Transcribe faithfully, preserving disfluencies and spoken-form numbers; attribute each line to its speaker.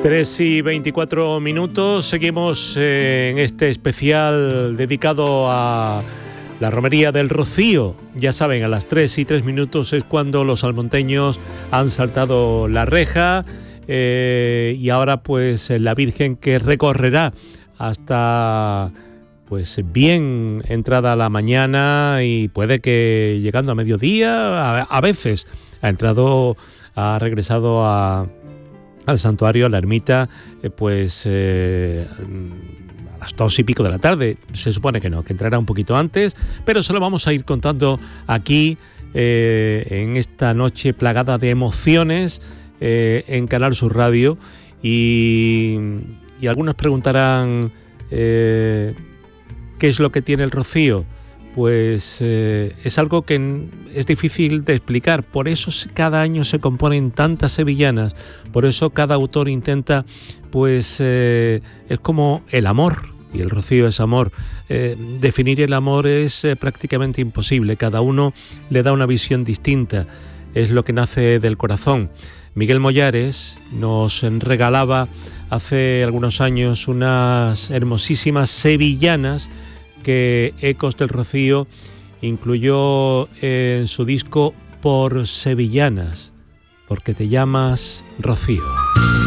Speaker 1: tres y veinticuatro minutos, seguimos en este especial dedicado a la romería del Rocío. Ya saben, a las tres y tres minutos es cuando los salmonteños han saltado la reja eh, y ahora pues la Virgen que recorrerá hasta pues bien entrada la mañana y puede que llegando a mediodía, a, a veces ha entrado, ha regresado a al santuario, a la ermita, eh, pues eh, a las dos y pico de la tarde. Se supone que no, que entrará un poquito antes, pero se lo vamos a ir contando aquí eh, en esta noche plagada de emociones eh, en Canal Sur Radio. Y, y algunos preguntarán eh, ¿qué es lo que tiene el Rocío? Pues eh, es algo que es difícil de explicar, por eso cada año se componen tantas sevillanas, por eso cada autor intenta, pues eh, es como el amor, y el Rocío es amor. Eh, definir el amor es eh, prácticamente imposible, cada uno le da una visión distinta, es lo que nace del corazón. Miguel Mollares nos regalaba hace algunos años unas hermosísimas sevillanas que Ecos del Rocío incluyó en su disco Por Sevillanas, porque te llamas Rocío.